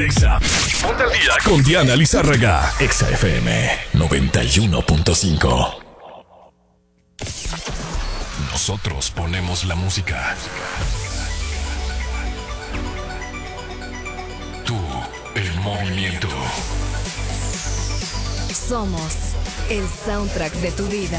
Exa. Ponte al día con Diana Lizárraga. Exa FM 91.5. Nosotros ponemos la música. Tú, el movimiento. Somos el soundtrack de tu vida.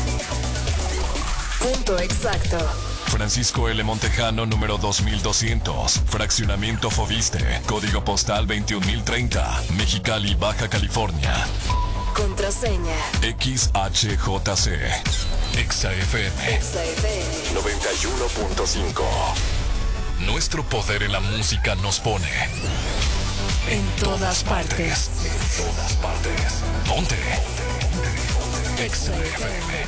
Punto exacto. Francisco L. Montejano, número 2200. Fraccionamiento Fobiste. Código postal 21030. Mexicali, Baja California. Contraseña XHJC. Exa FM. Exa FM 91.5. Nuestro poder en la música nos pone en todas partes. En todas partes. Ponte. Exa FM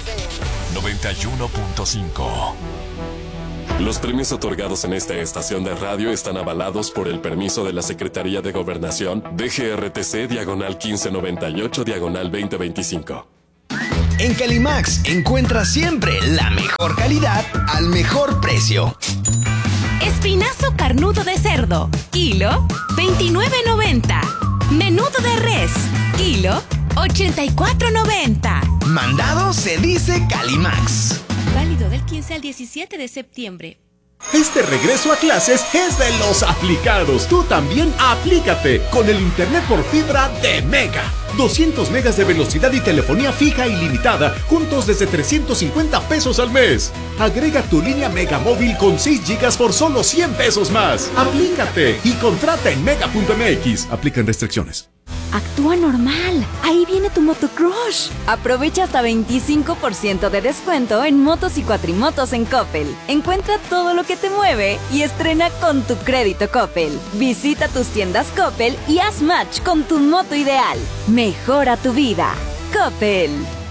91.5. Los premios otorgados en esta estación de radio están avalados por el permiso de la Secretaría de Gobernación, DGRTC, diagonal 1598, diagonal 2025. En Calimax encuentras siempre la mejor calidad al mejor precio. Espinazo carnudo de cerdo, kilo, $29.90. Menudo de res, kilo, $84.90. Mandado se dice Calimax. Válido del 15 al 17 de septiembre. Este regreso a clases es de los aplicados. Tú también aplícate con el internet por fibra de Mega. 200 megas de velocidad y telefonía fija ilimitada, juntos desde 350 pesos al mes. Agrega tu línea Mega Móvil con 6 gigas por solo 100 pesos más. Aplícate y contrata en mega.mx. Aplican restricciones. Actúa normal. Ahí viene tu motocrush. Aprovecha hasta 25% de descuento en motos y cuatrimotos en Coppel. Encuentra todo lo que te mueve y estrena con tu crédito Coppel. Visita tus tiendas Coppel y haz match con tu moto ideal. Mejora tu vida. Coppel.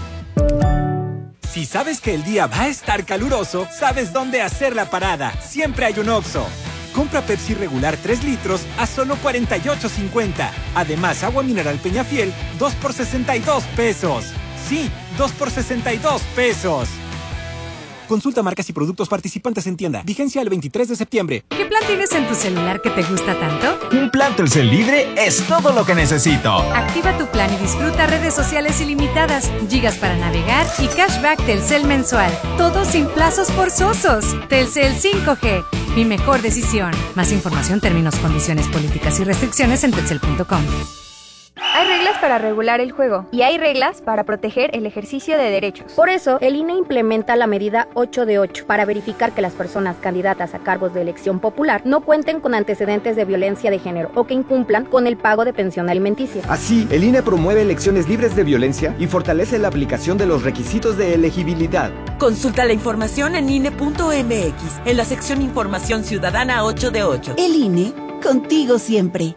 Si sabes que el día va a estar caluroso, sabes dónde hacer la parada. Siempre hay un Oxxo. Compra Pepsi regular 3 litros a solo $48.50. Además, agua mineral Peñafiel, 2 por $62. Sí, 2 por $62. Consulta marcas y productos participantes en tienda. Vigencia el 23 de septiembre. ¿Qué plan tienes en tu celular que te gusta tanto? Un plan Telcel Libre es todo lo que necesito. Activa tu plan y disfruta redes sociales ilimitadas, gigas para navegar y cashback Telcel mensual. Todo sin plazos forzosos. Telcel 5G. Mi mejor decisión. Más información, términos, condiciones, políticas y restricciones en telcel.com. Hay reglas para regular el juego y hay reglas para proteger el ejercicio de derechos. Por eso, el INE implementa la medida 8 de 8 para verificar que las personas candidatas a cargos de elección popular no cuenten con antecedentes de violencia de género o que incumplan con el pago de pensión alimenticia. Así, el INE promueve elecciones libres de violencia y fortalece la aplicación de los requisitos de elegibilidad. Consulta la información en INE.mx, en la sección Información Ciudadana 8 de 8. El INE, contigo siempre.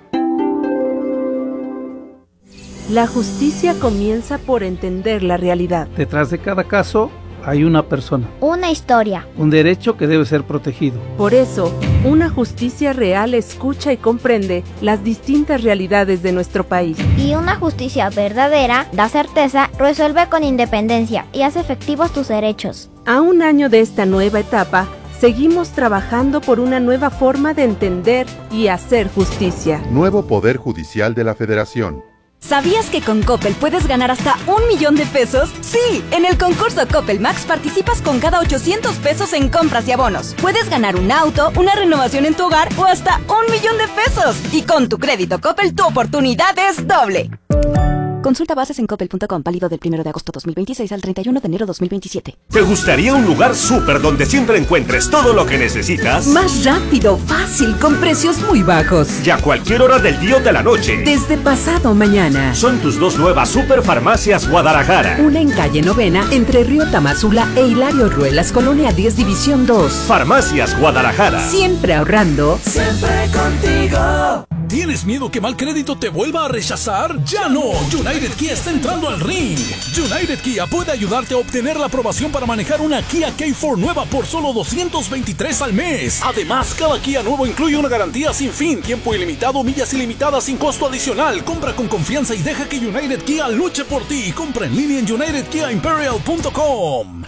La justicia comienza por entender la realidad. Detrás de cada caso hay una persona. Una historia. Un derecho que debe ser protegido. Por eso, una justicia real escucha y comprende las distintas realidades de nuestro país. Y una justicia verdadera da certeza, resuelve con independencia y hace efectivos tus derechos. A un año de esta nueva etapa, seguimos trabajando por una nueva forma de entender y hacer justicia. Nuevo Poder Judicial de la Federación. ¿Sabías que con Coppel puedes ganar hasta $1,000,000? Sí, en el concurso Coppel Max participas con cada 800 pesos en compras y abonos. Puedes ganar un auto, una renovación en tu hogar o hasta $1,000,000. Y con tu crédito Coppel, tu oportunidad es doble. Consulta bases en coppel.com, válido del 1 de agosto 2026 al 31 de enero 2027. ¿Te gustaría un lugar súper donde siempre encuentres todo lo que necesitas? Más rápido, fácil, con precios muy bajos. Y a cualquier hora del día o de la noche. Desde pasado mañana. Son tus dos nuevas Superfarmacias Guadalajara. Una en calle Novena, entre Río Tamazula e Hilario Ruelas, Colonia 10, División 2. Farmacias Guadalajara. Siempre ahorrando. Siempre contigo. ¿Tienes miedo que mal crédito te vuelva a rechazar? ¡Ya no! United Kia está entrando al ring. United Kia puede ayudarte a obtener la aprobación para manejar una Kia K4 nueva por solo $223 al mes. Además, cada Kia nuevo incluye una garantía sin fin, tiempo ilimitado, millas ilimitadas sin costo adicional. Compra con confianza y deja que United Kia luche por ti. Compra en línea en unitedkiaimperial.com.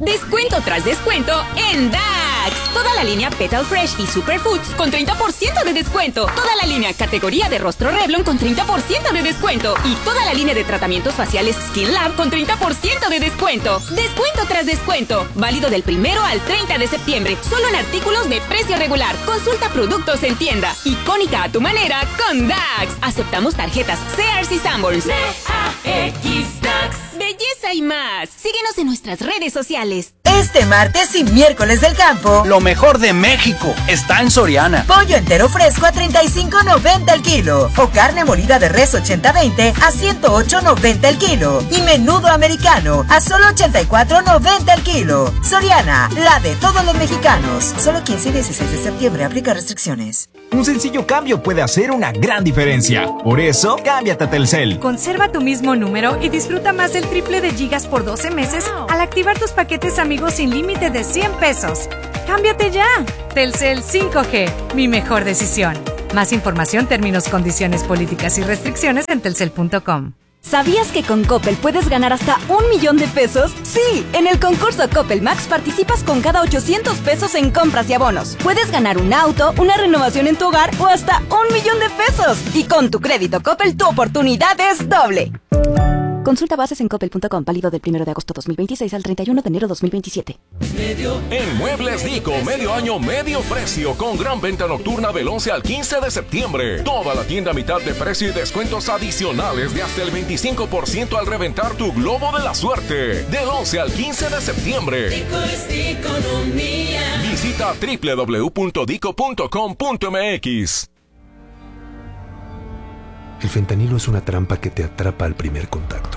Descuento tras descuento en DAX. Toda la línea Petal Fresh y Superfoods con 30% de descuento. Toda la línea categoría de rostro Revlon con 30% de descuento. Y toda la línea de tratamientos faciales Skin Lab con 30% de descuento. Descuento tras descuento. Válido del 1 al 30 de septiembre. Solo en artículos de precio regular. Consulta productos en tienda. Icónica a tu manera con DAX. Aceptamos tarjetas Sears y Sanborns. DAX. Belleza y más. Síguenos en nuestras redes sociales. Este martes y miércoles del campo, lo mejor de México está en Soriana. Pollo entero fresco a $35.90 el kilo. O carne molida de res 80-20 a $108.90 el kilo. Y menudo americano a solo $84.90 el kilo. Soriana, la de todos los mexicanos. Solo 15 y 16 de septiembre. Aplica restricciones. Un sencillo cambio puede hacer una gran diferencia. Por eso, cámbiate a Telcel. Conserva tu mismo número y disfruta más del triple de gigas por 12 meses al activar tus paquetes amigos sin límite de $100. ¡Cámbiate ya! Telcel 5G, mi mejor decisión. Más información, términos, condiciones, políticas y restricciones en telcel.com. ¿Sabías que con Coppel puedes ganar hasta $1 millón? Sí, en el concurso Coppel Max participas con cada $800 en compras y abonos. Puedes ganar un auto, una renovación en tu hogar o hasta $1 millón. Y con tu crédito Coppel, tu oportunidad es doble. Consulta bases en coppel.com, válido del 1 de agosto 2026 al 31 de enero 2027. En Muebles Dico, medio año, medio precio, con gran venta nocturna del 11 al 15 de septiembre. Toda la tienda a mitad de precio y descuentos adicionales de hasta el 25% al reventar tu globo de la suerte. Del 11 al 15 de septiembre. Dico es economía. Visita www.dico.com.mx. El fentanilo es una trampa que te atrapa al primer contacto.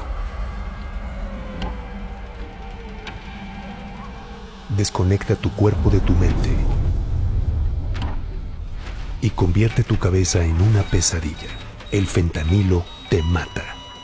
Desconecta tu cuerpo de tu mente y convierte tu cabeza en una pesadilla. El fentanilo te mata.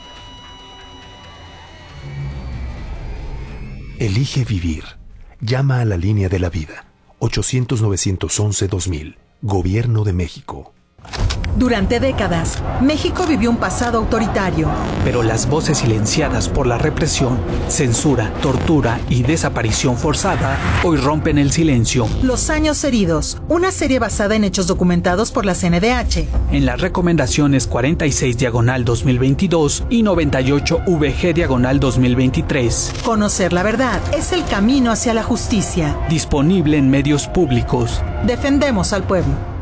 Elige vivir. Llama a la línea de la vida. 800-911-2000. Gobierno de México. Durante décadas, México vivió un pasado autoritario. Pero las voces silenciadas por la represión, censura, tortura y desaparición forzada hoy rompen el silencio. Los años heridos, una serie basada en hechos documentados por la CNDH. En las recomendaciones 46/2022 y 98/VG/2023. Conocer la verdad es el camino hacia la justicia. Disponible en medios públicos. Defendemos al pueblo.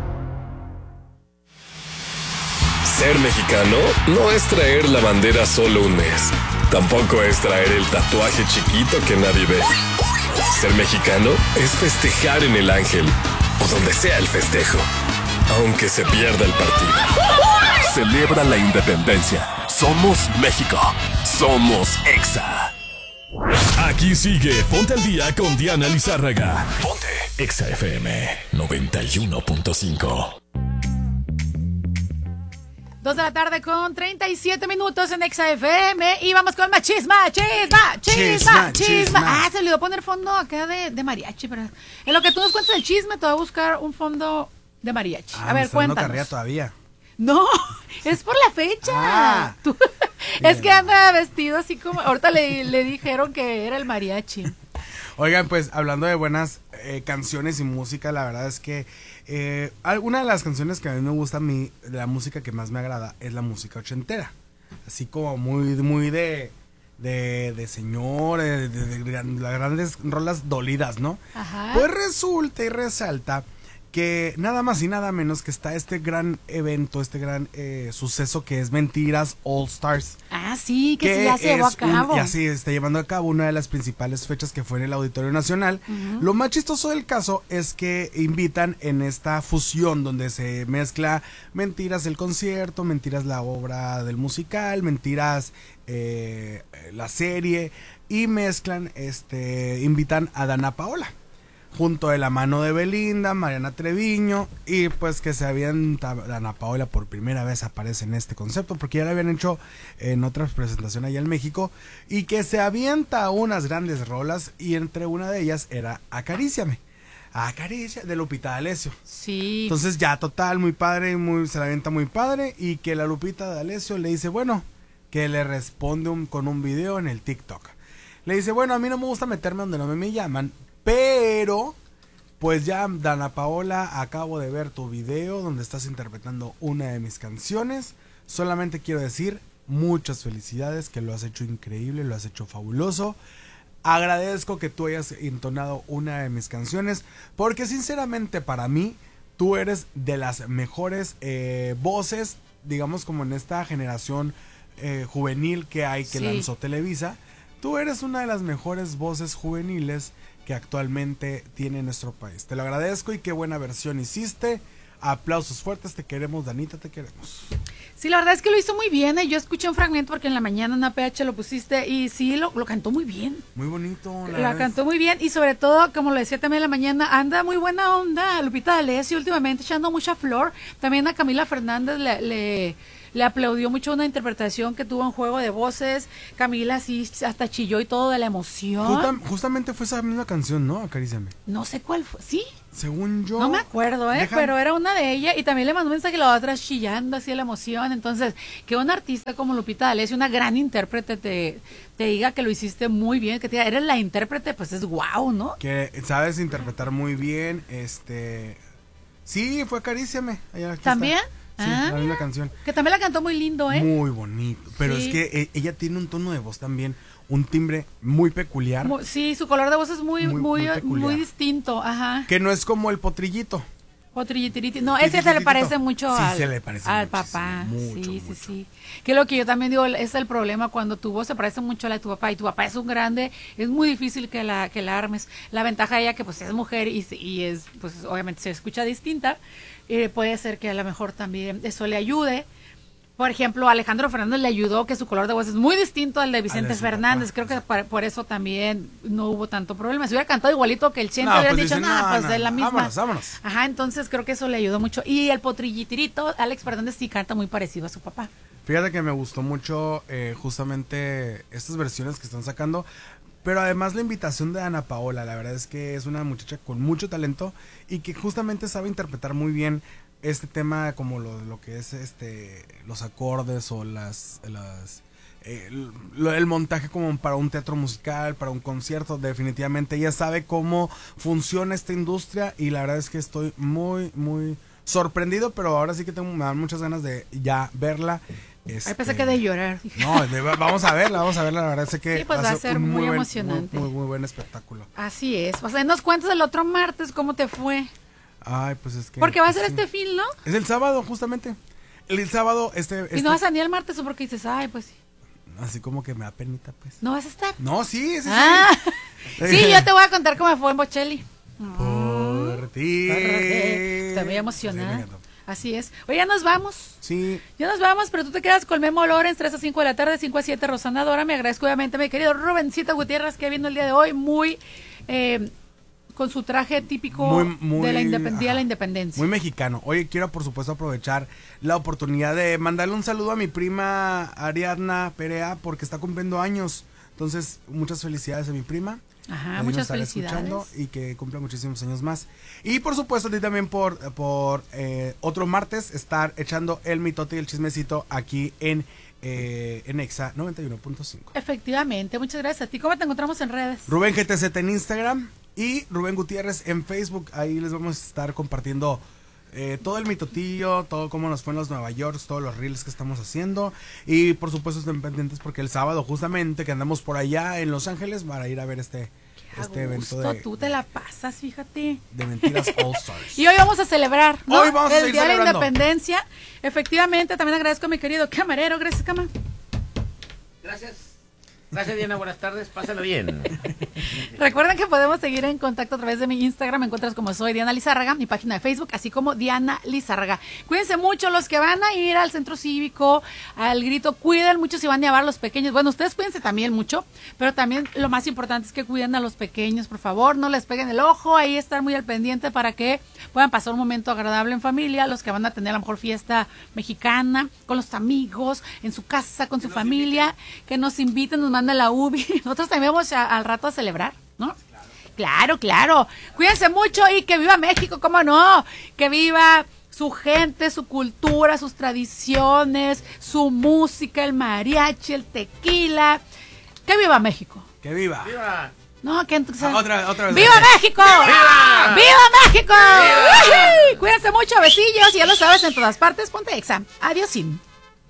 Ser mexicano no es traer la bandera solo un mes. Tampoco es traer el tatuaje chiquito que nadie ve. Ser mexicano es festejar en el Ángel o donde sea el festejo, aunque se pierda el partido. Celebra la independencia. Somos México. Somos EXA. Aquí sigue Ponte al Día con Diana Lizárraga. Ponte EXA FM 91.5. 2 de la tarde con 37 minutos en Exa FM y vamos con más chisma. Ah, se le olvidó poner fondo acá de mariachi, pero en lo que tú nos cuentas el chisme te voy a buscar un fondo de mariachi. A ver, cuéntanos. Todavía. No, es por la fecha. Es que anda vestido así como, ahorita le dijeron que era el mariachi. Oigan, pues hablando de buenas canciones y música, la verdad es que una de las canciones que a mí me gusta, la música que más me agrada es la música ochentera, así como muy de señor, de las grandes rolas dolidas, ¿no? Ajá. Pues resulta y resalta que nada más y nada menos que está este gran evento, este gran suceso que es Mentiras All Stars. Ah, sí, que ya se llevó a cabo. Ya sí, está llevando a cabo una de las principales fechas que fue en el Auditorio Nacional. Lo más chistoso del caso es que invitan en esta fusión donde se mezcla Mentiras el concierto, Mentiras la obra del musical, Mentiras la serie, y mezclan, invitan a Dana Paola, junto de la mano de Belinda, Mariana Treviño, y pues que se avienta Dana Paola por primera vez aparece en este concepto, porque ya lo habían hecho en otras presentaciones allá en México, y que se avienta unas grandes rolas, y entre una de ellas era Acaríciame. Acaricia de Lupita D'Alessio. Sí. Entonces ya total, muy padre, se la avienta muy padre, y que la Lupita D'Alessio le dice, bueno, que le responde con un video en el TikTok. Le dice, bueno, a mí no me gusta meterme donde no me llaman, pero pues ya, Dana Paola, acabo de ver tu video donde estás interpretando una de mis canciones. Solamente quiero decir muchas felicidades, que lo has hecho increíble, lo has hecho fabuloso. Agradezco que tú hayas entonado una de mis canciones, porque sinceramente para mí tú eres de las mejores voces, digamos como en esta generación juvenil que hay, que lanzó Televisa. Tú eres una de las mejores voces juveniles que actualmente tiene nuestro país. Te lo agradezco y qué buena versión hiciste. Aplausos fuertes, te queremos, Danita, te queremos. Sí, la verdad es que lo hizo muy bien. Yo escuché un fragmento porque en la mañana en APH lo pusiste y sí, lo cantó muy bien. Muy bonito. La cantó muy bien y sobre todo, como lo decía también en la mañana, anda muy buena onda Lupita D'Alessio últimamente echando mucha flor. También a Camila Fernández le aplaudió mucho una interpretación que tuvo en Juego de Voces. Camila sí hasta chilló y todo de la emoción. Justamente fue esa misma canción, ¿no? Acaríciame. No sé cuál fue. ¿Sí? Según yo. No me acuerdo, pero era una de ellas y también le mandó un mensaje a la otra chillando así de la emoción. Entonces, que un artista como Lupita D'Alessio, una gran intérprete, te diga que lo hiciste muy bien, que te diga, eres la intérprete, pues es guau, ¿no? Que sabes interpretar muy bien, sí, fue Acaríciame. ¿También? Sí, la misma canción. Que también la cantó muy lindo, ¿eh? Muy bonito. Pero es que ella tiene un tono de voz también, un timbre muy peculiar. Sí, su color de voz es muy distinto, ajá. Que no es como el Potrillito. Potrillitito. No, ese se le parece mucho al papá. Mucho. Sí. Que lo que yo también digo es el problema cuando tu voz se parece mucho a la de tu papá y tu papá es un grande, es muy difícil que la armes. La ventaja de ella que pues es mujer y es, pues obviamente se escucha distinta. Puede ser que a lo mejor también eso le ayude. Por ejemplo, Alejandro Fernández le ayudó, que su color de voz es muy distinto al de Vicente Fernández. Creo que por eso también no hubo tanto problema. Si hubiera cantado igualito que el Chente, hubieran dicho, pues es la misma. Vámonos. Ajá, entonces creo que eso le ayudó mucho. Y el Potrillitito, Alex Fernández sí canta muy parecido a su papá. Fíjate que me gustó mucho justamente estas versiones que están sacando. Pero además la invitación de Dana Paola, la verdad es que es una muchacha con mucho talento y que justamente sabe interpretar muy bien este tema como lo que es los acordes o el montaje como para un teatro musical, para un concierto. Definitivamente ella sabe cómo funciona esta industria y la verdad es que estoy muy, muy sorprendido, pero ahora sí que me dan muchas ganas de ya verla. Pensé que de llorar. No, vamos a verla, la verdad es que sí, pues va a ser muy emocionante. Muy buen espectáculo. Así es. O sea, nos cuentas el otro martes cómo te fue. Ay, pues es que... Porque va a ser este fin, ¿no? Es el sábado, justamente. El sábado, ¿Y no vas a ni el martes o porque dices, ay, pues sí? Así como que me da penita, pues. ¿No vas a estar? No, sí. Sí, yo te voy a contar cómo me fue en Bocelli. Por ti. Estoy muy emocionada. Así es. Oye, ya nos vamos. Sí. Ya nos vamos, pero tú te quedas con Memo Lorenz, 3 a 5 de la tarde, 5 a 7, Rosana Dora. Me agradezco obviamente a mi querido Rubencito Gutiérrez, que vino el día de hoy muy... con su traje típico de la independencia. Muy mexicano. Oye, quiero por supuesto aprovechar la oportunidad de mandarle un saludo a mi prima Ariadna Perea, porque está cumpliendo años. Entonces, muchas felicidades a mi prima. Ajá, muchas felicidades. Y que cumpla muchísimos años más. Y por supuesto a ti también por otro martes estar echando el mitote y el chismecito aquí en Exa 91.5. Efectivamente, muchas gracias a ti. ¿Cómo te encontramos en redes? Rubén GTZ en Instagram y Rubén Gutiérrez en Facebook. Ahí les vamos a estar compartiendo todo el mitotillo, todo cómo nos fue en los Nueva York, todos los reels que estamos haciendo. Y por supuesto estén pendientes porque el sábado justamente que andamos por allá en Los Ángeles para ir a ver este evento tú te la pasas, fíjate. De Mentiras All Stars. Y hoy vamos a celebrar, ¿no? Hoy vamos el Día de la Independencia. Efectivamente, también agradezco a mi querido camarero. Gracias, Cama. Gracias, Diana, buenas tardes, pásenlo bien. Recuerden que podemos seguir en contacto a través de mi Instagram, me encuentras como soy Diana Lizárraga, mi página de Facebook, así como Diana Lizárraga. Cuídense mucho los que van a ir al centro cívico, al grito, cuiden mucho si van a llevar a los pequeños. Bueno, ustedes cuídense también mucho, pero también lo más importante es que cuiden a los pequeños, por favor, no les peguen el ojo, ahí estar muy al pendiente para que puedan pasar un momento agradable en familia, los que van a tener a lo mejor fiesta mexicana, con los amigos, en su casa, con su familia, que nos inviten, nos manda la UBI. Nosotros también vamos al rato a celebrar, ¿no? Claro. Cuídense mucho y que viva México, ¿cómo no? Que viva su gente, su cultura, sus tradiciones, su música, el mariachi, el tequila. Que viva México. ¡Que viva! ¡Viva! No, que entonces... Otra vez. ¡Viva México! ¡Viva! ¡Viva México! ¡Viva! Cuídense mucho, besillos, y ya lo sabes, en todas partes, ponte Exa. Adiós, sin.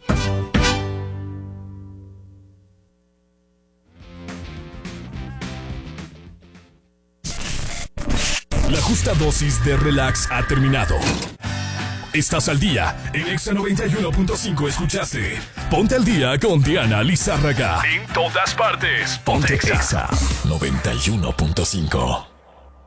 La justa dosis de relax ha terminado. Estás al día. En Exa 91.5 escuchaste Ponte al Día con Diana Lizárraga. En todas partes. Ponte Exa 91.5.